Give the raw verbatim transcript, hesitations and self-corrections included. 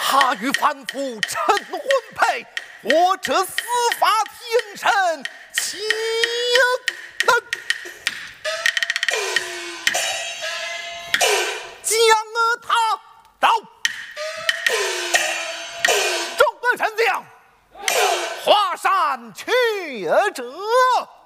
他与凡夫成婚配，我这司法天神岂能将他刀？众位臣将，华山去者。